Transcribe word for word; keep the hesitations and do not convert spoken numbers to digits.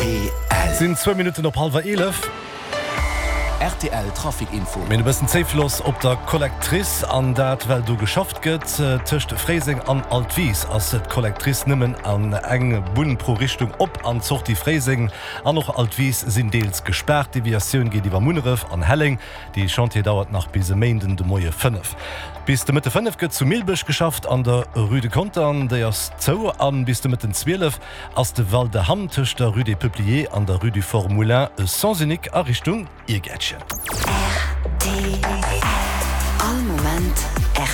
T L. Sind zwei Minuten op halber elf. R T L Trafikinfo. Min bessen Zeiflos op der Kollektris an dat well du geschafft gëtt töcht Freising an Altwies ass et Kollektris nimmen an eng Bunnen pro Richtung op an zocht die Freising an noch Altwies sinn deels gesperrt. Die Viatioun geht iwwer Munneref an Helling. Die Chantier dauert nach bise Meden de Moie fünf. Bis de mit fünf gëtt zu Milbech geschafft an der Rüde Kontern, déi ass zou an bis de mit den zwölf ass de Val de Ham tech der Rüde Publier an der Rüde Formulin e sansinnig a Richtung Irgätchen. R T L. All moment R